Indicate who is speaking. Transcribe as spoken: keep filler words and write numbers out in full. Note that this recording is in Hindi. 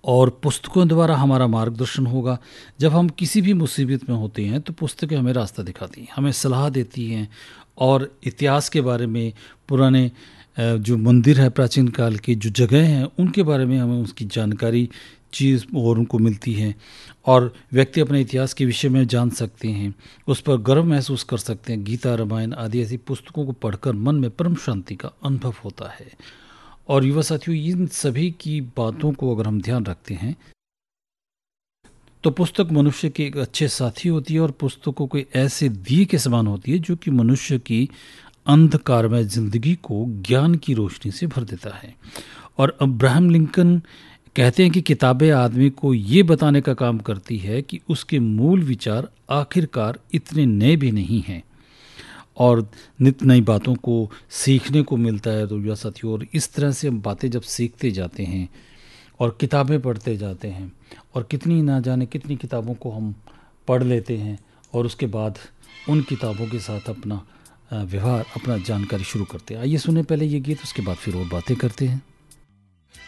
Speaker 1: और पुस्तकों द्वारा हमारा मार्गदर्शन होगा। जब हम किसी भी मुसीबत में होते हैं तो पुस्तकें हमें रास्ता दिखाती हैं, हमें सलाह देती हैं और इतिहास के बारे में, पुराने अ, जो मंदिर है प्राचीन काल के, जो जगह हैं उनके बारे में हमें उसकी जानकारी चीज़ और उनको मिलती है और व्यक्ति अपने इतिहास के विषय में जान सकते हैं, उस पर गर्व महसूस कर सकते हैं। गीता, रामायण आदि ऐसी पुस्तकों को पढ़कर मन में परम शांति का अनुभव होता है। और युवा साथियों, इन सभी की बातों को अगर हम ध्यान रखते हैं तो पुस्तक मनुष्य के एक अच्छे साथी होती है और पुस्तकों के ऐसे दिए के समान होती है जो कि मनुष्य की अंधकारमय जिंदगी को ज्ञान की रोशनी से भर देता है। और अब्राहम लिंकन कहते हैं कि किताबें आदमी को ये बताने का काम करती है कि उसके मूल विचार आखिरकार इतने नए भी नहीं हैं और नित नई बातों को सीखने को मिलता है। तो युवा साथियों, और इस तरह से हम बातें जब सीखते जाते हैं और किताबें पढ़ते जाते हैं और कितनी ना जाने कितनी किताबों को हम पढ़ लेते हैं और उसके बाद उन किताबों के साथ अपना अ, व्यवहार, अपना जानकारी शुरू करते हैं। आइए सुने पहले ये गीत, उसके बाद फिर और बातें करते हैं।